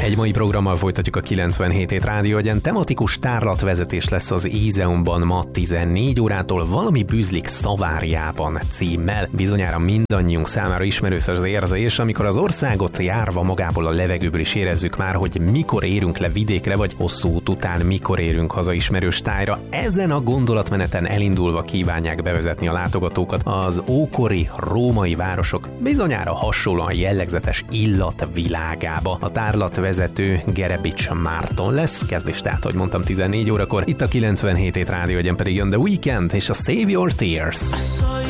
Egy mai programmal folytatjuk a 97 hét rádió egyen. Tematikus tárlatvezetés lesz az Ízeumban ma 14 órától, valami bűzlik Szaváriában címmel. Bizonyára mindannyiunk számára ismerős az érzés, amikor az országot járva magából a levegőből is érezzük már, hogy mikor érünk le vidékre, vagy hosszú út után mikor érünk haza ismerős tájra. Ezen a gondolatmeneten elindulva kívánják bevezetni a látogatókat az ókori római városok bizonyára hasonlóan jellegzetes illatvilágába. A tárlatvezető Gerebics Márton lesz, kezdés tehát, ahogy mondtam, 14 órakor. Itt a 97 hét rádió egyen pedig jön The Weeknd és a Save Your Tears.